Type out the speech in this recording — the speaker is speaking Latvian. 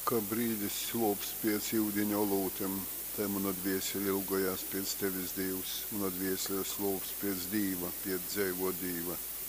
Kā brīdis slops pēc ūdeņa olūtem, tā mana dvēsele ilgojās pēc tevis, Dievs, mana dvēsele slops pēc Dīva, pēc dzēvo Dīva.